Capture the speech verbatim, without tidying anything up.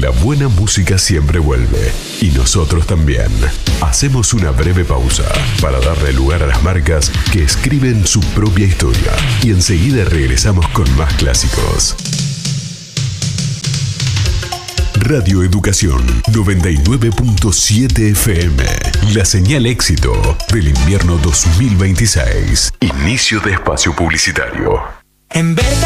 La buena música siempre vuelve, y nosotros también. Hacemos una breve pausa para darle lugar a las marcas que escriben su propia historia, y enseguida regresamos con más clásicos. Radio Educación noventa y nueve punto siete F M. La señal éxito del invierno dos mil veintiséis. Inicio de espacio publicitario. En Berta